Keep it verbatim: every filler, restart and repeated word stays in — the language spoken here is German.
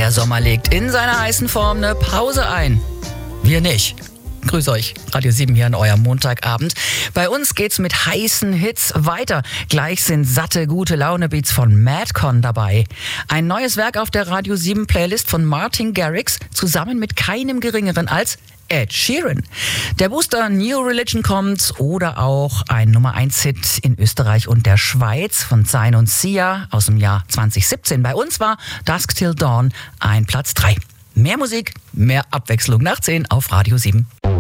Der Sommer legt in seiner heißen Form eine Pause ein. Wir nicht. Grüß euch, Radio sieben hier an eurem Montagabend. Bei uns geht's mit heißen Hits weiter. Gleich sind satte, gute Laune-Beats von Madcon dabei. Ein neues Werk auf der Radio sieben Playlist von Martin Garrix zusammen mit keinem geringeren als Ed Sheeran. Der Booster New Religion kommt oder auch ein Nummer eins Hit in Österreich und der Schweiz von Zayn und Sia aus dem Jahr zwanzig siebzehn. Bei uns war Dusk Till Dawn ein Platz drei. Mehr Musik, mehr Abwechslung nach zehn auf Radio sieben.